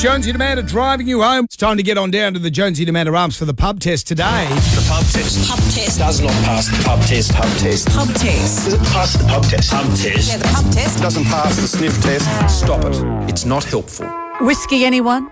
Jonesy and Amanda driving you home. It's time to get on down to the Jonesy and Amanda ramps for the pub test today. The pub test. Pub test. Does not pass the pub test. Pub test. Pub test. Does it pass the pub test? Pub test. Yeah, the pub test. Doesn't pass the sniff test. Stop it. It's not helpful. Whiskey, anyone?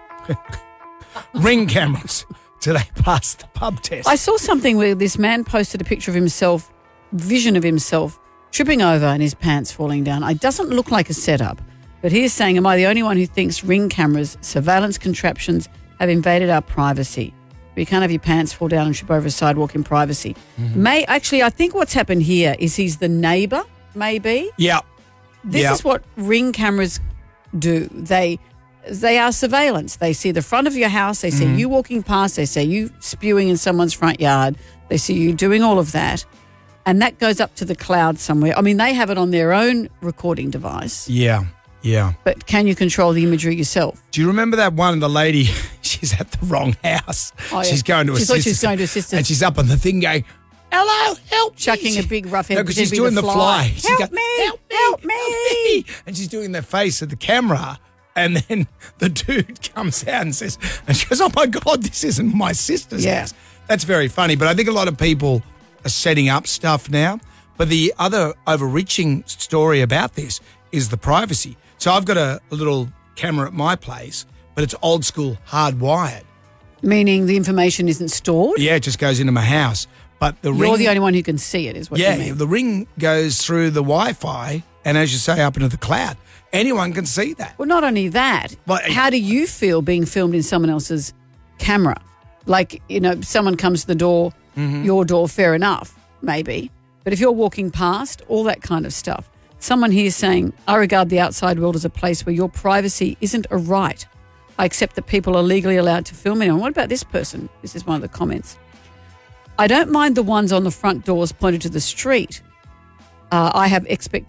Ring cameras. Do they pass the pub test? I saw something where this man posted a picture of himself, vision of himself, tripping over and his pants falling down. It doesn't look like a setup, but he is saying, am I the only one who thinks ring cameras, surveillance contraptions have invaded our privacy? You can't have your pants fall down and trip over a sidewalk in privacy. Actually, I think what's happened here is he's the neighbour, maybe. Yeah. This is what ring cameras do. They are surveillance. They see the front of your house. They see you walking past. They see you spewing in someone's front yard. They see you doing all of that. And that goes up to the cloud somewhere. I mean, they have it on their own recording device. Yeah. But can you control the imagery yourself? Do you remember that one, the lady, she's at the wrong house. Oh, yeah. She's going to She assist thought she was going to assist us. And she's up on the thing going, hello, help me. Chucking a big rough head. No, because she's doing the fly. She's Help going, me, help me, help me. And she's doing the face of the camera. And then the dude comes out and says, and she goes, oh my God, this isn't my sister's house. That's very funny. But I think a lot of people are setting up stuff now. But the other overreaching story about this is the privacy. So I've got a little camera at my place, but it's old school hardwired. Meaning the information isn't stored? Yeah, it just goes into my house. But the You're the only one who can see it, is what you mean. The ring goes through the Wi-Fi and, as you say, up into the cloud. Anyone can see that. Well, not only that, how do you feel being filmed in someone else's camera? Like, someone comes to the door, your door, fair enough, maybe. But if you're walking past, all that kind of stuff. Someone here is saying, I regard the outside world as a place where your privacy isn't a right. I accept that people are legally allowed to film anyone. What about this person? This is one of the comments. I don't mind the ones on the front doors pointed to the street. I have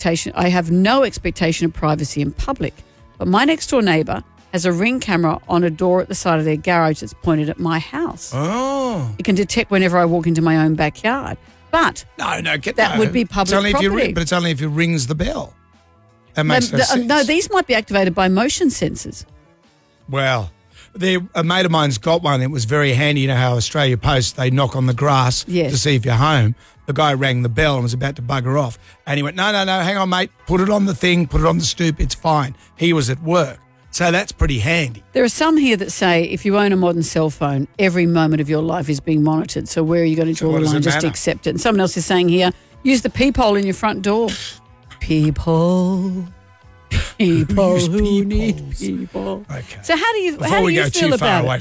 no expectation of privacy in public. But my next door neighbour has a ring camera on a door at the side of their garage that's pointed at my house. Oh. It can detect whenever I walk into my own backyard. But that would be public property. But it's only if it rings the bell. That makes no sense. No, these might be activated by motion sensors. Well, a mate of mine's got one. It was very handy. You know how Australia Post, they knock on the grass to see if you're home. The guy rang the bell and was about to bugger off. And he went, no, hang on, mate. Put it on the thing. Put it on the stoop. It's fine. He was at work. So that's pretty handy. There are some here that say if you own a modern cell phone, every moment of your life is being monitored. So where are you going to draw the line? Just accept it. And someone else is saying here, use the peephole in your front door. People who need people. Okay. So how do you feel about it?